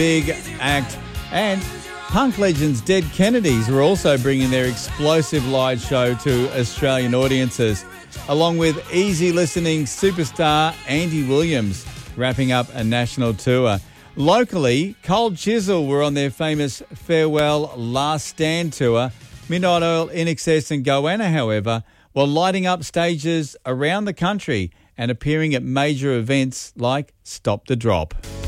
big act. And punk legends Dead Kennedys were also bringing their explosive live show to Australian audiences, along with easy listening superstar Andy Williams wrapping up a national tour. Locally, Cold Chisel were on their famous Farewell Last Stand tour. Midnight Oil, INXS and Goanna, however, were lighting up stages around the country and appearing at major events like Stop the Drop.